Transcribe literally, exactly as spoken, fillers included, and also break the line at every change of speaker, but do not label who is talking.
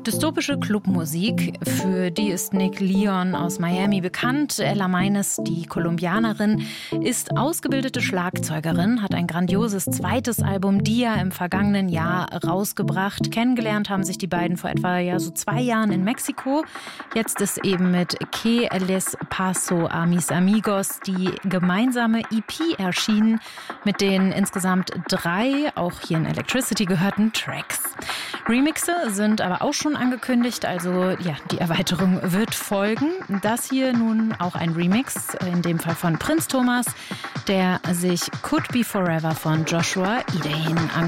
Dystopische Clubmusik, für die ist Nick Leon aus Miami bekannt. Ella Meines, die Kolumbianerin, ist ausgebildete Schlagzeugerin, hat ein grandioses zweites Album Dia im vergangenen Jahr rausgebracht. Kennengelernt haben sich die beiden vor etwa ja, so zwei Jahren in Mexiko. Jetzt ist eben mit Que les paso a mis amigos die gemeinsame E P erschienen mit den insgesamt drei, auch hier in Electricity gehörten Tracks. Remixe sind aber auch schon angekündigt, also ja, die Erweiterung wird folgen. Das hier nun auch ein Remix, in dem Fall von Prinz Thomas, der sich Could Be Forever von Joshua Idehin anguckt.